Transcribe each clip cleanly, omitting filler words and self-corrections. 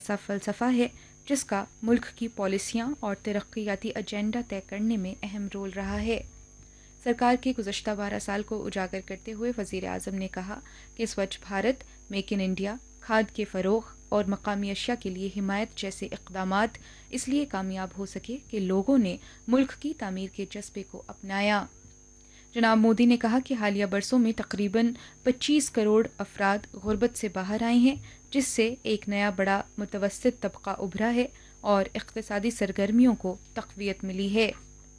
ایسا فلسفہ ہے جس کا ملک کی پالیسیاں اور ترقیاتی ایجنڈا طے کرنے میں اہم رول رہا ہے۔ سرکار کے گزشتہ 12 سال کو اجاگر کرتے ہوئے وزیر اعظم نے کہا کہ Swachh Bharat, make in India, کھاد کے فروغ اور مقامی اشیاء کے لیے حمایت جیسے اقدامات اس لیے کامیاب ہو سکے کہ لوگوں نے ملک کی تعمیر کے جذبے کو اپنایا۔ جناب مودی نے کہا کہ حالیہ برسوں میں تقریباً 25 کروڑ افراد غربت سے باہر آئے ہیں، جس سے ایک نیا بڑا متوسط طبقہ ابھرا ہے اور اقتصادی سرگرمیوں کو تقویت ملی ہے۔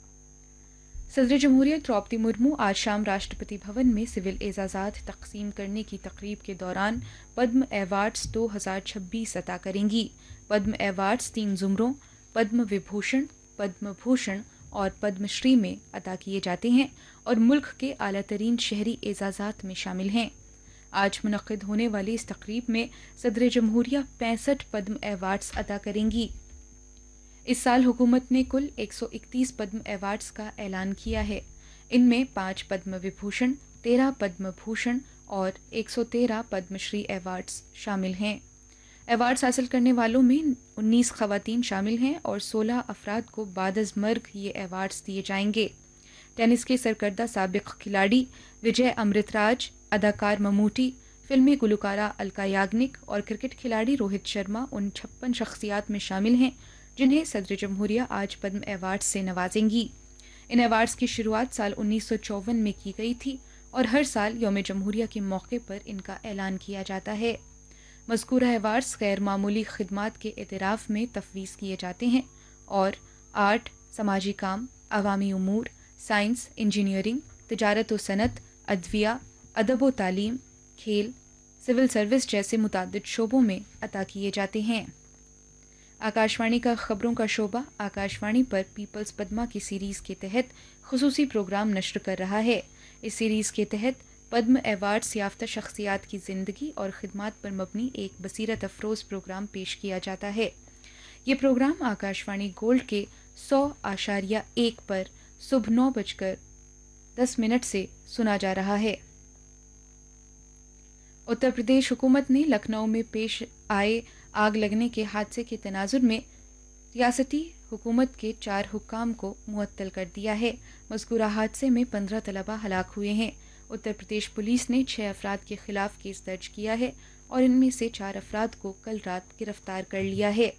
صدر جمہوریہ دروپدی مرمو آج شام راشٹرپتی بھون میں سول اعزازات تقسیم کرنے کی تقریب کے دوران پدم ایوارڈز 2026 عطا کریں گی۔ پدم ایوارڈز 3 زمروں پدم وبھوشن، پدم بھوشن اور پدم شری میں عطا کیے جاتے ہیں اور ملک کے اعلیٰ ترین شہری اعزازات میں شامل ہیں۔ آج منعقد ہونے والی اس تقریب میں صدر جمہوریہ 65 پدم ایوارڈز عطا کریں گی۔ اس سال حکومت نے کل 131 پدم ایوارڈز کا اعلان کیا ہے۔ ان میں 5 پدم وبھوشن، 13 پدم بھوشن اور 113 پدم شری ایوارڈز شامل ہیں۔ ایوارڈز حاصل کرنے والوں میں 19 خواتین شامل ہیں اور 16 افراد کو بعد از مرگ یہ ایوارڈز دیے جائیں گے۔ ٹینس کے سرکردہ سابق کھلاڑی وجے امرت راج، اداکار مموٹی، فلمی گلوکارہ الکا یاگنک اور کرکٹ کھلاڑی روہت شرما ان 56 شخصیات میں شامل ہیں جنہیں صدر جمہوریہ آج پدم ایوارڈز سے نوازیں گی۔ ان ایوارڈز کی شروعات سال 1954 میں کی گئی تھی اور ہر سال یوم جمہوریہ کے موقع پر ان کا اعلان کیا جاتا ہے۔ مذکورہ ایوارڈز غیر معمولی خدمات کے اعتراف میں تفویض کیے جاتے ہیں اور آرٹ، سماجی کام، عوامی امور، سائنس، انجینئرنگ، تجارت و صنعت، ادویہ، ادب و تعلیم، کھیل، سول سروس جیسے متعدد شعبوں میں عطا کیے جاتے ہیں۔ آکاشوانی کا خبروں کا شعبہ آکاشوانی پر پیپلز پدما کی سیریز کے تحت خصوصی پروگرام نشر کر رہا ہے۔ اس سیریز کے تحت پدم ایوارڈز یافتہ شخصیات کی زندگی اور خدمات پر مبنی ایک بصیرت افروز پروگرام پیش کیا جاتا ہے۔ یہ پروگرام آکاشوانی گولڈ کے 100.1 پر صبح 9:10 سے سنا جا رہا ہے۔ اتر پردیش حکومت نے لکھنؤ میں پیش آئے آگ لگنے کے حادثے کے تناظر میں ریاستی حکومت کے 4 حکام کو معطل کر دیا ہے۔ مذکورہ حادثے میں 15 طلبہ ہلاک ہوئے ہیں۔ اتر پردیش پولیس نے 6 افراد کے خلاف کیس درج کیا ہے اور ان میں سے 4 افراد کو کل رات گرفتار کر لیا ہے۔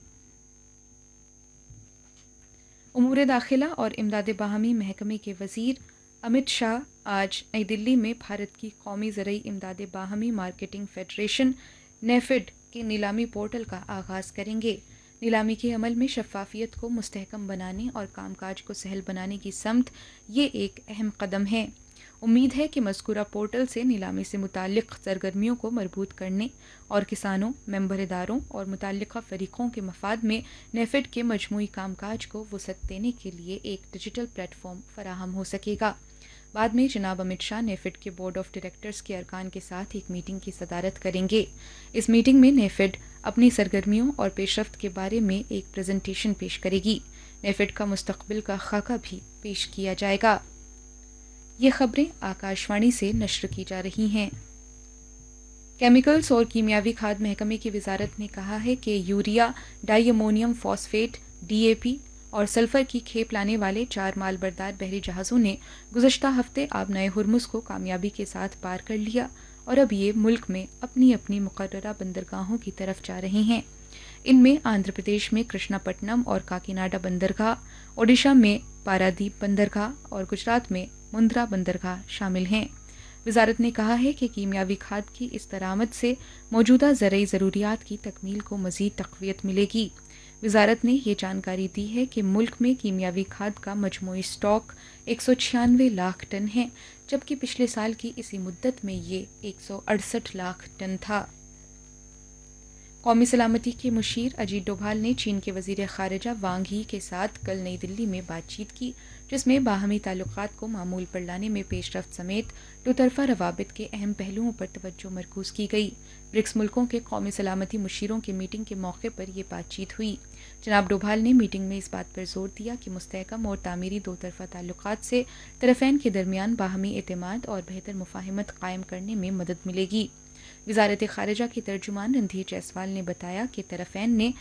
امور داخلہ اور امداد باہمی محکمے کے وزیر امت شاہ آج نئی دلی میں بھارت کی قومی زرعی امداد باہمی مارکیٹنگ فیڈریشن نیفیڈ کے نیلامی پورٹل کا آغاز کریں گے۔ نیلامی کے عمل میں شفافیت کو مستحکم بنانے اور کام کاج کو سہل بنانے کی سمت یہ ایک اہم قدم ہے۔ امید ہے کہ مذکورہ پورٹل سے نیلامی سے متعلق سرگرمیوں کو مربوط کرنے اور کسانوں، ممبر اداروں اور متعلقہ فریقوں کے مفاد میں نیفیڈ کے مجموعی کام کاج کو وسعت دینے کے لیے ایک ڈیجیٹل پلیٹ فارم فراہم ہو سکے گا۔ بعد میں جناب امت شاہ نیفیڈ کے بورڈ آف ڈائریکٹرز کے ارکان کے ساتھ ایک میٹنگ کی صدارت کریں گے۔ اس میٹنگ میں نیفیڈ اپنی سرگرمیوں اور پیش رفت کے بارے میں ایک پریزنٹیشن پیش کرے گی۔ نیفیڈ کا مستقبل کا خاکہ بھی پیش کیا جائے گا۔ یہ خبریں آکاشوانی سے نشر کی جا رہی ہیں۔ کیمیکلز اور کیمیاوی کھاد محکمے کی وزارت نے کہا ہے کہ urea, dye امونیم phosphate, D A پی اور سلفر کی کھیپ لانے والے 4 مال بردار بحری جہازوں نے گزشتہ ہفتے آبنائے ہرمز کو کامیابی کے ساتھ پار کر لیا اور اب یہ ملک میں اپنی اپنی مقررہ بندرگاہوں کی طرف جا رہے ہیں۔ ان میں آندھرا پردیش میں کرشنا پٹنم اور کاکیناڈا بندرگاہ، اوڈیشہ میں پارادیپ بندرگاہ اور گجرات میں مندرا بندرگاہ شامل ہیں۔ وزارت نے کہا ہے کہ کیمیاوی کھاد کی اس درآمد سے موجودہ زرعی ضروریات کی تکمیل کو مزید تقویت ملے گی۔ وزارت نے یہ جانکاری دی ہے کہ ملک میں کیمیاوی کھاد کا مجموعی اسٹاک 196 لاکھ ٹن ہے، جبکہ پچھلے سال کی اسی مدت میں یہ 168 لاکھ ٹن تھا۔ قومی سلامتی کے مشیر اجیت ڈوبھال نے چین کے وزیر خارجہ وانگ یی کے ساتھ کل نئی دلی میں بات چیت کی، جس میں باہمی تعلقات کو معمول پر لانے میں پیش رفت سمیت دو طرفہ روابط کے اہم پہلوؤں پر توجہ مرکوز کی گئی۔ برکس ملکوں کے قومی سلامتی مشیروں کی میٹنگ کے موقع پر یہ بات چیت ہوئی۔ جناب ڈوبھال نے میٹنگ میں اس بات پر زور دیا کہ مستحکم اور تعمیری دو طرفہ تعلقات سے طرفین کے درمیان باہمی اعتماد اور بہتر مفاہمت قائم کرنے میں مدد ملے گی۔ وزارت خارجہ کے ترجمان رندھیر جیسوال نے بتایا کہ طرفین نے